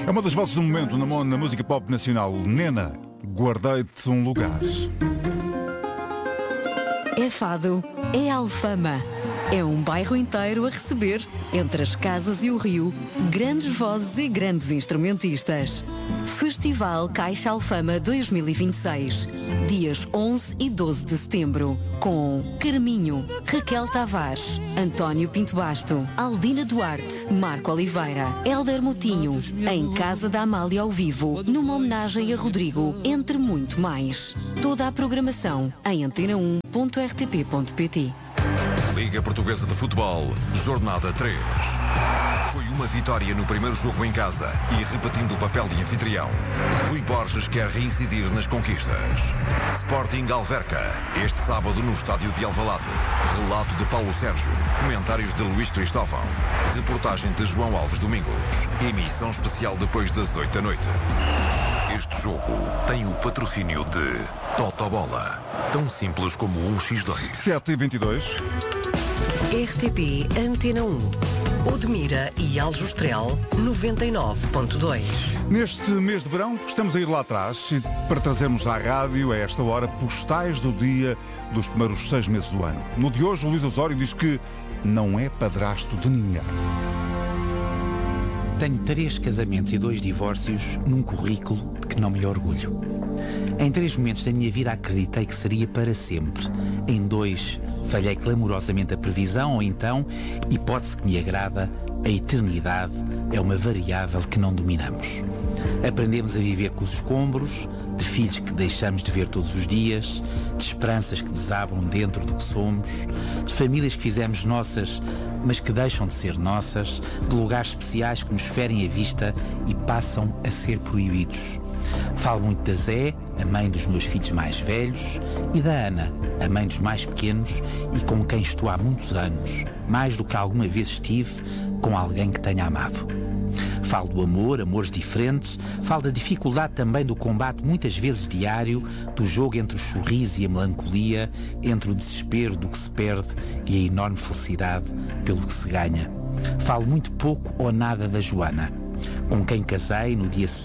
É uma das vozes do momento na música pop nacional. Nena, guardei-te um lugar. É Fado, é Alfama. É um bairro inteiro a receber, entre as casas e o rio, grandes vozes e grandes instrumentistas. Festival Caixa Alfama 2026, dias 11 e 12 de setembro, com Carminho, Raquel Tavares, António Pinto Basto, Aldina Duarte, Marco Oliveira, Hélder Motinho, em Casa da Amália ao vivo, numa homenagem a Rodrigo, entre muito mais. Toda a programação em antena1.rtp.pt. Liga Portuguesa de Futebol, Jornada 3. Foi uma vitória no primeiro jogo em casa e repetindo o papel de anfitrião. Rui Borges quer reincidir nas conquistas. Sporting Alverca, este sábado no estádio de Alvalade. Relato de Paulo Sérgio, comentários de Luís Cristóvão, reportagem de João Alves Domingos, emissão especial depois das 8 da noite. Este jogo tem o patrocínio de Totobola, tão simples como um X2. 7h22. RTP Antena 1. Odmira e Aljustrel 99.2. Neste mês de verão, estamos a ir lá atrás para trazermos à rádio, a esta hora, postais do dia dos primeiros 6 meses do ano. No de hoje, o Luís Osório diz que não é padrasto de ninguém. Tenho 3 casamentos e 2 divórcios num currículo de que não me orgulho. Em 3 momentos da minha vida acreditei que seria para sempre. Em 2, falhei clamorosamente a previsão, ou então, hipótese que me agrada, a eternidade é uma variável que não dominamos. Aprendemos a viver com os escombros, de filhos que deixamos de ver todos os dias, de esperanças que desabam dentro do que somos, de famílias que fizemos nossas, mas que deixam de ser nossas, de lugares especiais que nos ferem a vista e passam a ser proibidos. Falo muito da Zé, a mãe dos meus filhos mais velhos, e da Ana, a mãe dos mais pequenos e com quem estou há muitos anos, mais do que alguma vez estive com alguém que tenha amado. Falo do amor, amores diferentes, falo da dificuldade também do combate muitas vezes diário, do jogo entre o sorriso e a melancolia, entre o desespero do que se perde e a enorme felicidade pelo que se ganha. Falo muito pouco ou nada da Joana, com quem casei no dia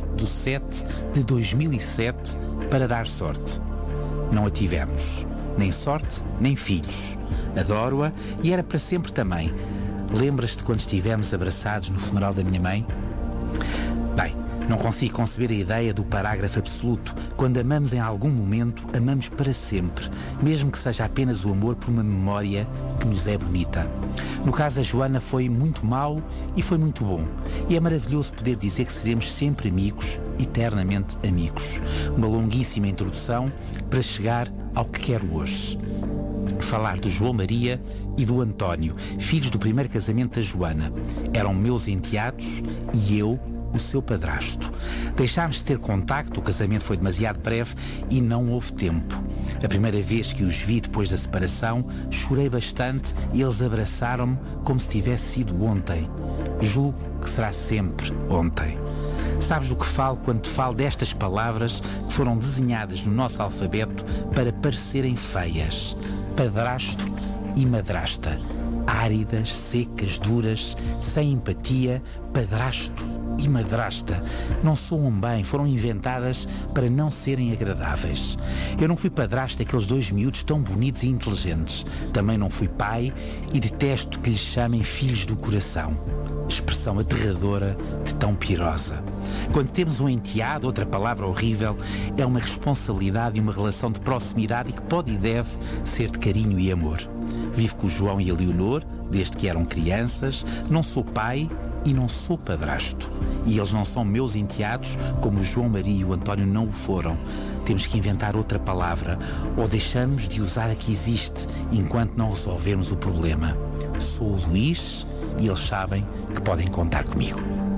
7/7/2007 para dar sorte. Não a tivemos, nem sorte, nem filhos. Adoro-a e era para sempre também. Lembras-te quando estivemos abraçados no funeral da minha mãe? Bem, não consigo conceber a ideia do parágrafo absoluto. Quando amamos em algum momento, amamos para sempre, mesmo que seja apenas o amor por uma memória que nos é bonita. No caso da Joana foi muito mau e foi muito bom. E é maravilhoso poder dizer que seremos sempre amigos, eternamente amigos. Uma longuíssima introdução para chegar ao que quero hoje. Falar do João Maria e do António, filhos do primeiro casamento da Joana. Eram meus enteados e eu, o seu padrasto. Deixámos de ter contacto, o casamento foi demasiado breve e não houve tempo. A primeira vez que os vi depois da separação, chorei bastante e eles abraçaram-me como se tivesse sido ontem. Julgo que será sempre ontem. Sabes o que falo quando te falo destas palavras que foram desenhadas no nosso alfabeto para parecerem feias? Padrasto e madrasta. Áridas, secas, duras, sem empatia, padrasto e madrasta. Não soam bem, foram inventadas para não serem agradáveis. Eu não fui padrasto daqueles 2 miúdos tão bonitos e inteligentes. Também não fui pai e detesto que lhes chamem filhos do coração. Expressão aterradora de tão pirosa. Quando temos um enteado, outra palavra horrível, é uma responsabilidade e uma relação de proximidade e que pode e deve ser de carinho e amor. Vivo com o João e a Leonor, desde que eram crianças, não sou pai e não sou padrasto. E eles não são meus enteados, como o João Maria e o António não o foram. Temos que inventar outra palavra, ou deixamos de usar a que existe, enquanto não resolvermos o problema. Sou o Luís e eles sabem que podem contar comigo.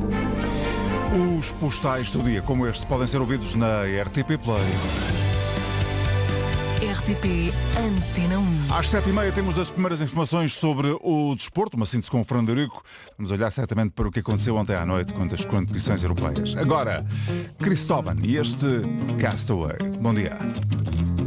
Os postais do dia como este podem ser ouvidos na RTP Play. RTP Antena 1. Às 7h30 temos as primeiras informações sobre o desporto, uma síntese com o Frederico. Vamos olhar certamente para o que aconteceu ontem à noite quanto às competições europeias. Agora, Cristóvão e este Castaway. Bom dia.